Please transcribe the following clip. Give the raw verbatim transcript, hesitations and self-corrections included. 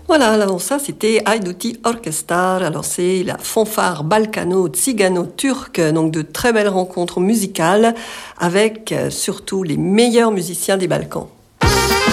Voilà, alors ça c'était Haydouti Orkestar, alors c'est la fanfare balkano-tzigano-turque, donc de très belles rencontres musicales avec euh, surtout les meilleurs musiciens des Balkans.